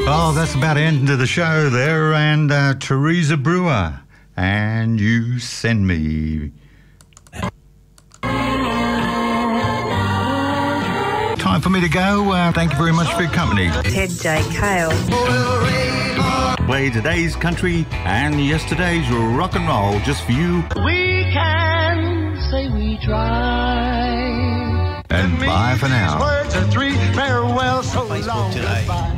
Oh, that's about the end of the show there, and Teresa Brewer, and You Send Me. Time for me to go. Thank you very much for your company. Ted J. Cale. Play today's country and yesterday's rock and roll just for you. We can say we try. And bye for now. Words are three, farewell, so Facebook long today. goodbye.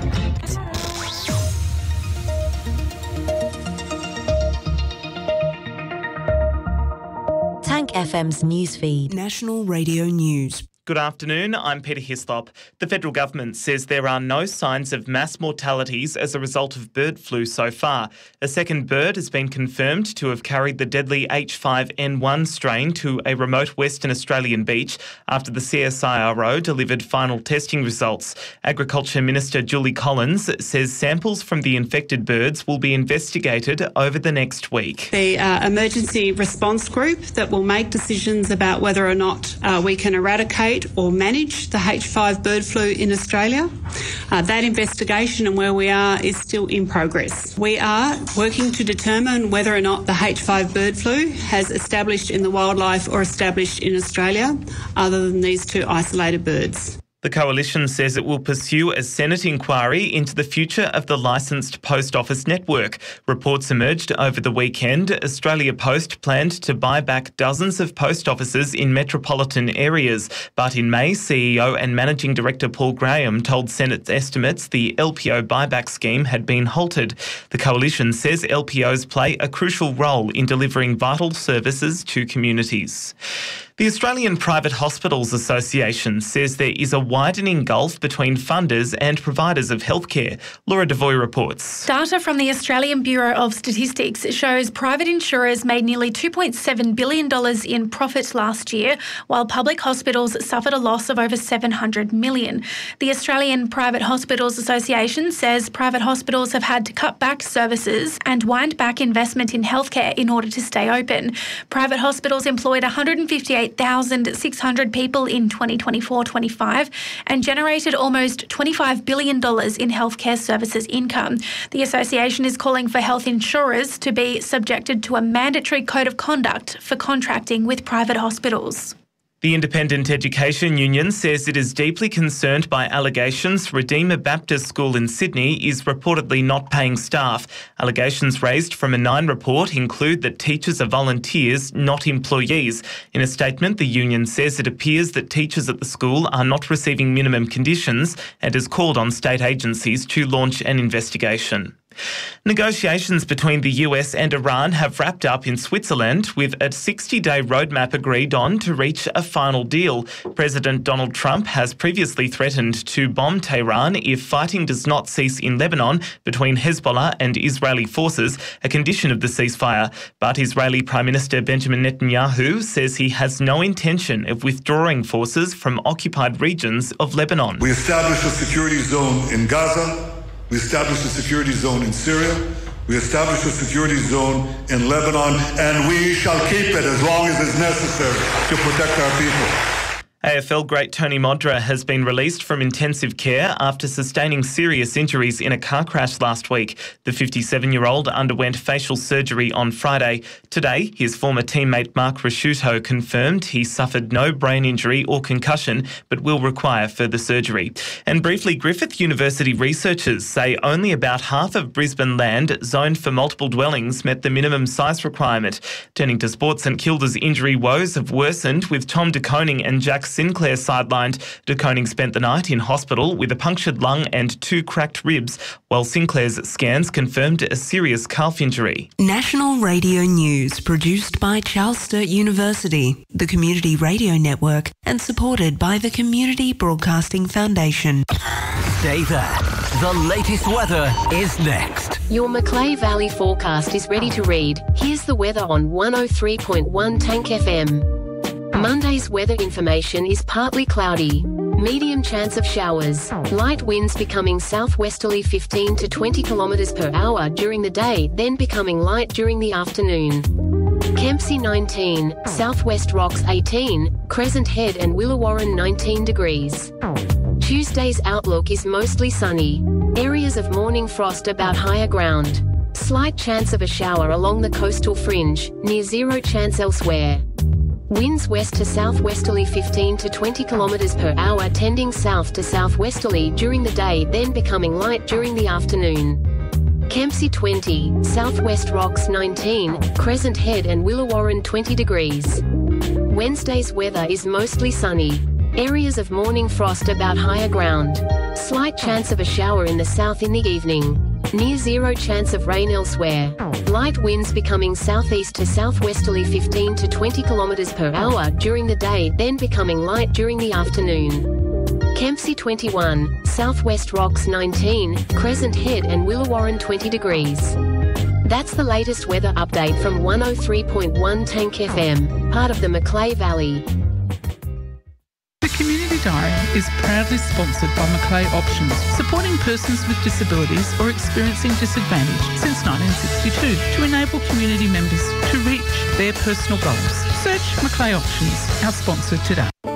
Tank FM's newsfeed. National Radio News. Good afternoon, I'm Peter Hislop. The federal government says there are no signs of mass mortalities as a result of bird flu so far. A second bird has been confirmed to have carried the deadly H5N1 strain to a remote Western Australian beach after the CSIRO delivered final testing results. Agriculture Minister Julie Collins says samples from the infected birds will be investigated over the next week. The emergency response group that will make decisions about whether or not we can eradicate or manage the H5 bird flu in Australia. That investigation and where we are is still in progress. We are working to determine whether or not the H5 bird flu has established in the wildlife or established in Australia, other than these two isolated birds. The Coalition says it will pursue a Senate inquiry into the future of the licensed post office network. Reports emerged over the weekend. Australia Post planned to buy back dozens of post offices in metropolitan areas. But in May, CEO and Managing Director Paul Graham told Senate estimates the LPO buyback scheme had been halted. The Coalition says LPOs play a crucial role in delivering vital services to communities. The Australian Private Hospitals Association says there is a widening gulf between funders and providers of healthcare. Laura Devoy reports. Data from the Australian Bureau of Statistics shows private insurers made nearly $2.7 billion in profit last year, while public hospitals suffered a loss of over $700 million. The Australian Private Hospitals Association says private hospitals have had to cut back services and wind back investment in healthcare in order to stay open. Private hospitals employed 158,600 people in 2024-25 and generated almost $25 billion in healthcare services income. The association is calling for health insurers to be subjected to a mandatory code of conduct for contracting with private hospitals. The Independent Education Union says it is deeply concerned by allegations Redeemer Baptist School in Sydney is reportedly not paying staff. Allegations raised from a Nine report include that teachers are volunteers, not employees. In a statement, the union says it appears that teachers at the school are not receiving minimum conditions and has called on state agencies to launch an investigation. Negotiations between the US and Iran have wrapped up in Switzerland with a 60-day roadmap agreed on to reach a final deal. President Donald Trump has previously threatened to bomb Tehran if fighting does not cease in Lebanon between Hezbollah and Israeli forces, a condition of the ceasefire. But Israeli Prime Minister Benjamin Netanyahu says he has no intention of withdrawing forces from occupied regions of Lebanon. We established a security zone in Gaza. We established a security zone in Syria. We established a security zone in Lebanon, and we shall keep it as long as it's necessary to protect our people. AFL great Tony Modra has been released from intensive care after sustaining serious injuries in a car crash last week. The 57-year-old underwent facial surgery on Friday. Today, his former teammate Mark Rasciuto confirmed he suffered no brain injury or concussion, but will require further surgery. And briefly, Griffith University researchers say only about half of Brisbane land zoned for multiple dwellings met the minimum size requirement. Turning to sports, St Kilda's injury woes have worsened with Tom De Koning and Jack Sinclair sidelined. De Koning spent the night in hospital with a punctured lung and 2 cracked ribs, while Sinclair's scans confirmed a serious calf injury. National Radio News, produced by Charles Sturt University, the Community Radio Network, and supported by the Community Broadcasting Foundation. Stay there. The latest weather is next. Your Macleay Valley forecast is ready to read. Here's the weather on 103.1 Tank FM. Monday's weather information is partly cloudy. Medium chance of showers. Light winds becoming southwesterly 15 to 20 kilometres per hour during the day, then becoming light during the afternoon. Kempsey 19, Southwest Rocks 18, Crescent Head and Willawarren 19 degrees. Tuesday's outlook is mostly sunny. Areas of morning frost about higher ground. Slight chance of a shower along the coastal fringe, near zero chance elsewhere. Winds west to southwesterly 15 to 20 km per hour, tending south to southwesterly during the day, then becoming light during the afternoon. Kempsey 20, Southwest Rocks 19, Crescent Head and Willawarren 20 degrees. Wednesday's weather is mostly sunny. Areas of morning frost about higher ground. Slight chance of a shower in the south in the evening. Near zero chance of rain elsewhere. Light winds becoming southeast to southwesterly 15 to 20 km per hour during the day, then becoming light during the afternoon. Kempsey 21, Southwest Rocks 19, Crescent Head and Willawarren 20 degrees. That's the latest weather update from 103.1 Tank FM, part of the Macleay Valley. The Community Diary is proudly sponsored by Macleay Options, supporting persons with disabilities or experiencing disadvantage since 1962 to enable community members to reach their personal goals. Search Macleay Options, our sponsor today.